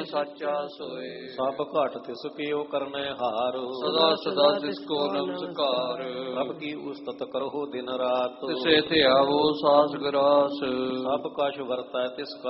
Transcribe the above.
ਸਾਚਾ ਸੋਏ। ਸਭ ਘਟ ਤਿਸ ਕੀਓ ਕਰਨੈ ਹਾਰ, ਸਦਾ ਸਦਾ ਤਿਸ ਕੋ ਨਮਸਕਾਰ। ਪ੍ਰਭ ਕੀ ਉਸਤਤ ਕਰੋ ਦਿਨ ਰਾਤ, ਤਿਸੇ ਧਿਆਵੋ ਸਾਸ ਗਰਾਸ। ਸਭ ਕਛ ਵਰਤੈ ਤਿਸ